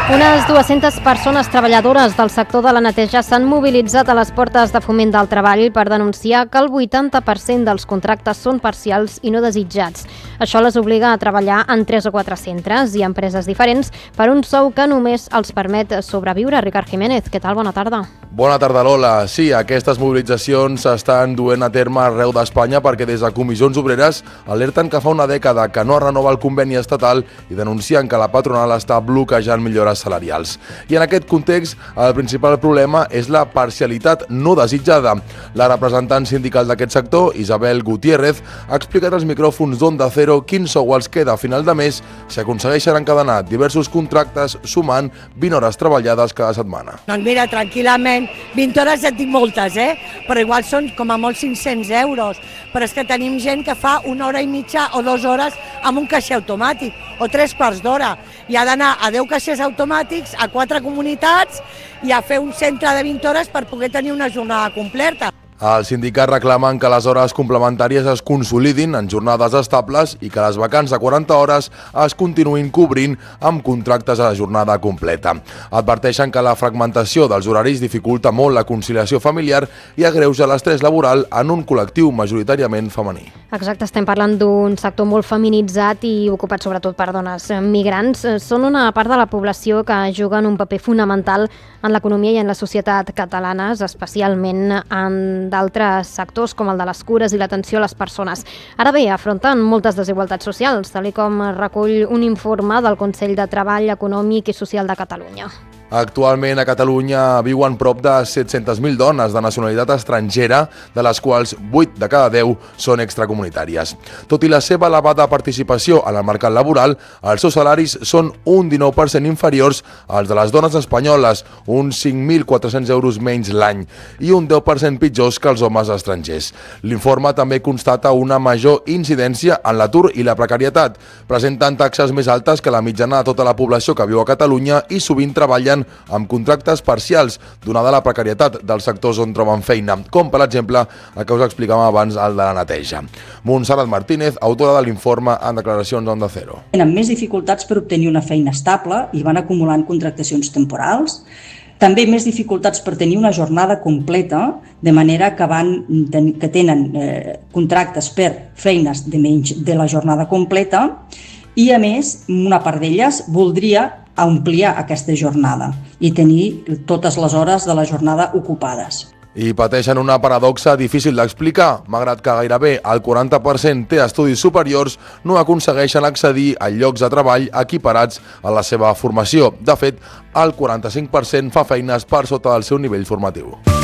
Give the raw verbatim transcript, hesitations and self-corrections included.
Unes dues-centes persones treballadores del sector de la neteja s'han mobilitzat a les portes de Foment del Treball per denunciar que el vuitanta per cent dels contractes són parcials i no desitjats. Això les obliga a treballar en tres o quatre centres i empreses diferents per un sou que només els permet sobreviure. Ricard Jiménez, què tal? Bona tarda. Bona tarda, Lola. Sí, aquestes mobilitzacions s'estan duent a terme arreu d'Espanya perquè des de comissions obreres alerten que fa una dècada que no es renova el conveni estatal i denuncien que la patronal està bloquejant millores salarials. I en aquest context, el principal problema és la parcialitat no desitjada. La representant sindical d'aquest sector, Isabel Gutiérrez, ha explicat als micròfons d'Onda Cero quin sou els queda a final de mes si aconsegueixen encadenar diversos contractes sumant vint hores treballades cada setmana. Doncs mira, tranquil·lament, vint hores ja tinc moltes, eh? Però igual són com a molt cinc-cents euros. Però és que tenim gent que fa una hora i mitja o dues hores amb un caixer automàtic, o tres quarts d'hora, i ha d'anar a deu caixers automàtics, a quatre comunitats, i a fer un centre de vint hores per poder tenir una jornada completa. Els sindicats reclamen que les hores complementàries es consolidin en jornades estables i que les vacants de quaranta hores es continuïn cobrint amb contractes a la jornada completa. Adverteixen que la fragmentació dels horaris dificulta molt la conciliació familiar i agreuja l'estrès laboral en un col·lectiu majoritàriament femení. Exacte, estem parlant d'un sector molt feminitzat i ocupat sobretot per dones migrants. Són una part de la població que juguen un paper fonamental en l'economia i en la societat catalanes, especialment en d'altres sectors com el de les cures i l'atenció a les persones. Ara bé, afronten moltes desigualtats socials, tal com recull un informe del Consell de Treball Econòmic i Social de Catalunya. Actualment a Catalunya viuen prop de set-centes mil dones de nacionalitat estrangera, de les quals vuit de cada deu són extracomunitàries. Tot i la seva elevada participació en el mercat laboral, els seus salaris són un dinou per cent inferiors als de les dones espanyoles, uns cinc mil quatre-cents euros menys l'any, i un deu per cent pitjors que els homes estrangers. L'informe també constata una major incidència en l'atur i la precarietat. Presenten taxes més altes que la mitjana de tota la població que viu a Catalunya i sovint treballen amb contractes parcials, donada la precarietat dels sectors on troben feina, com per exemple el que us explicàvem abans, el de la neteja. Montserrat Martínez, autora de l'informe en declaracions a Onda Cero. Tenen més dificultats per obtenir una feina estable i van acumulant contractacions temporals, també més dificultats per tenir una jornada completa, de manera que, van, que tenen eh, contractes per feines de menys de la jornada completa, i a més, una part d'elles voldria ampliar aquesta jornada i tenir totes les hores de la jornada ocupades. I pateixen una paradoxa difícil d'explicar. Malgrat que gairebé el quaranta per cent té estudis superiors, no aconsegueixen accedir a llocs de treball equiparats a la seva formació. De fet, el quaranta-cinc per cent fa feines per sota del seu nivell formatiu.